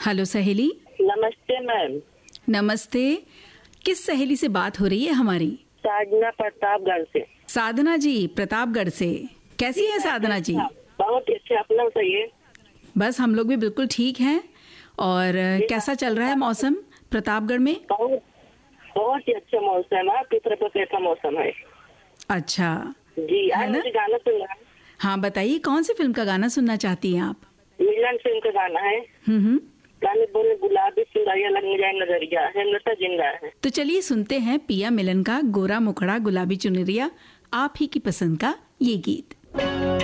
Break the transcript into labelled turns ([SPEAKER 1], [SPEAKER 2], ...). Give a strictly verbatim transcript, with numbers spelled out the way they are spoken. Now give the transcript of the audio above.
[SPEAKER 1] Hello सहेली।
[SPEAKER 2] नमस्ते ma'am.
[SPEAKER 1] नमस्ते। किस सहेली से बात हो रही है हमारी?
[SPEAKER 2] साधना प्रतापगढ़ से।
[SPEAKER 1] साधना जी प्रतापगढ़ से, कैसी है साधना जी?
[SPEAKER 2] बहुत अच्छे, अपना बताइए।
[SPEAKER 1] बस हम लोग भी बिल्कुल ठीक हैं। और कैसा चल रहा है मौसम प्रतापगढ़ में?
[SPEAKER 2] बहुत बहुत ही अच्छा मौसम है। आपकी तरफ कैसा मौसम है?
[SPEAKER 1] अच्छा
[SPEAKER 2] जी, आज मुझे गाना सुनना है।
[SPEAKER 1] हाँ बताइए, कौन सी फिल्म का गाना सुनना चाहती हैं आप?
[SPEAKER 2] मिलन फिल्म का गाना है।
[SPEAKER 1] हम्म
[SPEAKER 2] गाने बोले गुलाबी सुंदरिया लगने जाए नजरिया है, नशा जिंदा है।
[SPEAKER 1] तो चलिए सुनते हैं पिया मिलन का गोरा मुखड़ा गुलाबी चुनरिया, आप ही की पसंद का ये गीत।